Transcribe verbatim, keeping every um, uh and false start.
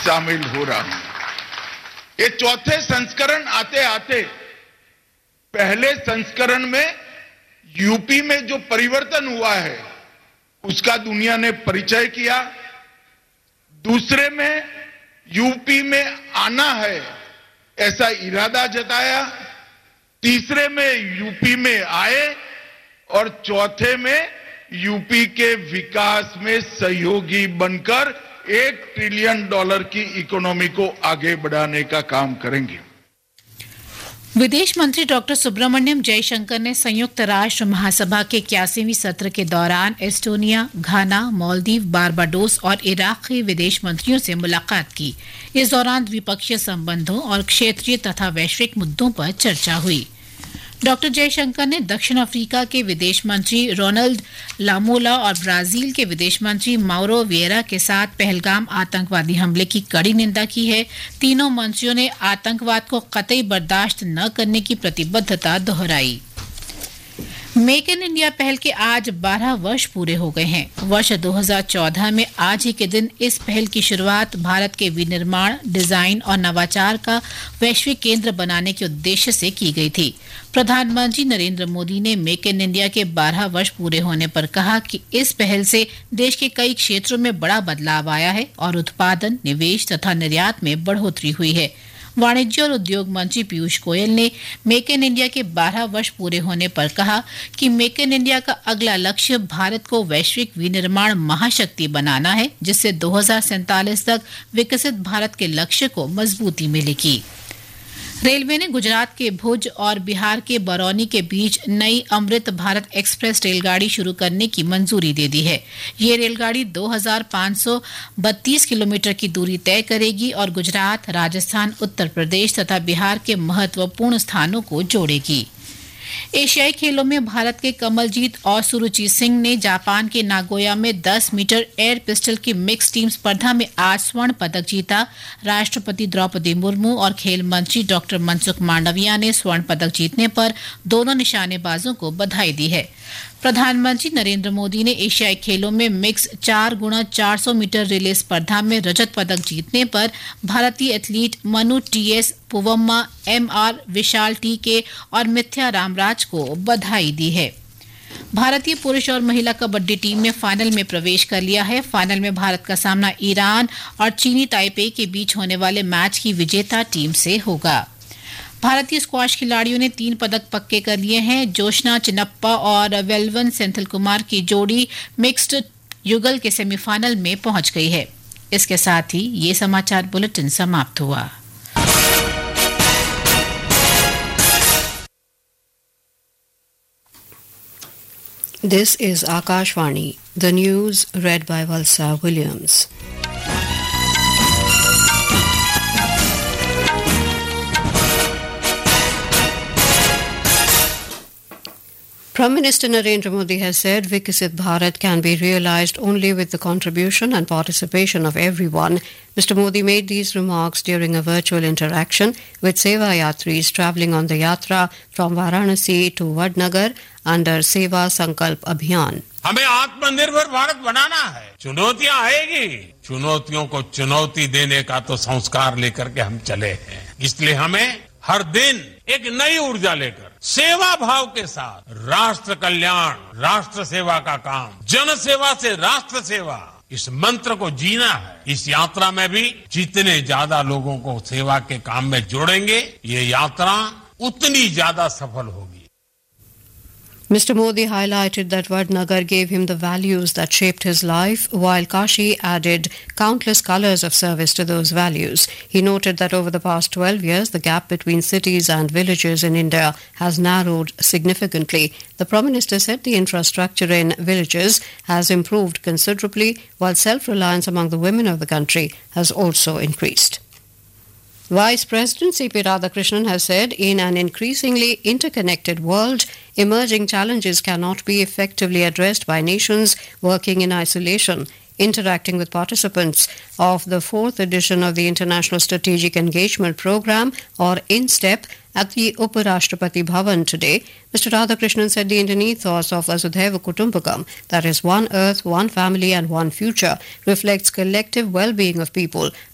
शामिल हो रहा हूं। ये चौथे संस्करण आते आते पहले संस्करण में यूपी में जो परिवर्तन हुआ है उसका दुनिया ने परिचय किया, दूसरे में यूपी में आना है ऐसा इरादा जताया, तीसरे में यूपी में आए और चौथे में यूपी के विकास में सहयोगी बनकर एक ट्रिलियन डॉलर की इकोनॉमी को आगे बढ़ाने का काम करेंगे। विदेश मंत्री डॉक्टर सुब्रमण्यम जयशंकर ने संयुक्त राष्ट्र महासभा के इक्यासीवीं सत्र के दौरान एस्टोनिया, घाना, मालदीव, बारबाडोस और इराक के विदेश मंत्रियों से मुलाकात की। इस दौरान द्विपक्षीय संबंधों और क्षेत्रीय तथा वैश्विक मुद्दों पर चर्चा हुई। डॉक्टर जयशंकर ने दक्षिण अफ्रीका के विदेश मंत्री रोनाल्ड लामोला और ब्राजील के विदेश मंत्री माउरो विएरा के साथ पहलगाम आतंकवादी हमले की कड़ी निंदा की है। तीनों मंत्रियों ने आतंकवाद को कतई बर्दाश्त न करने की प्रतिबद्धता दोहराई। मेक इन इंडिया पहल के आज बारह वर्ष पूरे हो गए हैं। वर्ष दो हज़ार चौदह में आज ही के दिन इस पहल की शुरुआत भारत के विनिर्माण, डिजाइन और नवाचार का वैश्विक केंद्र बनाने के उद्देश्य से की गई थी। प्रधानमंत्री नरेंद्र मोदी ने मेक इन इंडिया के बारह वर्ष पूरे होने पर कहा कि इस पहल से देश के कई क्षेत्रों में बड़ा बदलाव आया है और उत्पादन, निवेश तथा निर्यात में बढ़ोतरी हुई है। वाणिज्य और उद्योग मंत्री पीयूष गोयल ने मेक इन इंडिया के बारह वर्ष पूरे होने पर कहा कि मेक इन इंडिया का अगला लक्ष्य भारत को वैश्विक विनिर्माण महाशक्ति बनाना है, जिससे दो हज़ार सैंतालीस तक विकसित भारत के लक्ष्य को मजबूती मिलेगी। रेलवे ने गुजरात के भुज और बिहार के बरौनी के बीच नई अमृत भारत एक्सप्रेस रेलगाड़ी शुरू करने की मंजूरी दे दी है। ये रेलगाड़ी दो हज़ार पाँच सौ बत्तीस किलोमीटर की दूरी तय करेगी और गुजरात, राजस्थान, उत्तर प्रदेश तथा बिहार के महत्वपूर्ण स्थानों को जोड़ेगी। एशियाई खेलों में भारत के कमलजीत और सुरुचि सिंह ने जापान के नागोया में दस मीटर एयर पिस्टल की मिक्स टीम स्पर्धा में आज स्वर्ण पदक जीता। राष्ट्रपति द्रौपदी मुर्मू और खेल मंत्री डॉक्टर मनसुख मांडविया ने स्वर्ण पदक जीतने पर दोनों निशानेबाजों को बधाई दी है। प्रधानमंत्री नरेंद्र मोदी ने एशियाई खेलों में मिक्स चार गुणा चार सौ मीटर रिले स्पर्धा में रजत पदक जीतने पर भारतीय athlete Manu TS, Poovamma, M R विशाल टीके और मिथ्या रामराज को बधाई दी है। भारतीय पुरुष और महिला कबड्डी टीम ने फाइनल में प्रवेश कर लिया है। फाइनल में भारत का सामना ईरान और चीनी ताइपे के बीच होने वाले मैच की विजेता टीम से होगा। भारतीय स्क्वाश खिलाड़ियों ने तीन पदक पक्के कर लिए हैं। जोशना चिन्नप्पा और वेलवन सेंथिल कुमार की जोड़ी मिक्स्ड युगल के सेमीफाइनल में पहुंच गई है। इसके साथ ही ये समाचार बुलेटिन समाप्त हुआ। This is Akashvani, the news read by Valsa Williams. Prime Minister Narendra Modi has said Viksit Bharat can be realized only with the contribution and participation of everyone. Mister Modi made these remarks during a virtual interaction with Seva Yatris travelling on the Yatra from Varanasi to Vadnagar under Seva Sankalp Abhiyan. हमें आत्मनिर्भर भारत बनाना है। चुनौतियां आएगी, चुनौतियों को चुनौती देने का तो संस्कार लेकर के हम चले हैं। इसलिए हमें हर दिन एक नई ऊर्जा लेकर सेवा भाव के साथ राष्ट्र कल्याण, राष्ट्र सेवा का काम, जन सेवा से राष्ट्र सेवा, इस मंत्र को जीना है। इस यात्रा में भी जितने ज्यादा लोगों को सेवा के काम में जोड़ेंगे, ये यात्रा उतनी ज्यादा सफल होगी। Mister Modi highlighted that Vadnagar gave him the values that shaped his life, while Kashi added countless colors of service to those values. He noted that over the past twelve years, the gap between cities and villages in India has narrowed significantly. The Prime Minister said the infrastructure in villages has improved considerably, while self-reliance among the women of the country has also increased. Vice President C P Radhakrishnan has said in an increasingly interconnected world, emerging challenges cannot be effectively addressed by nations working in isolation. Interacting with participants of the fourth edition of the International Strategic Engagement Programme, or INSTEP, at the Uparashtrapati Bhavan today, Mister Radhakrishnan said the Indian ethos of Vasudhaiva Kutumbakam, that is one earth, one family and one future, reflects collective well-being of people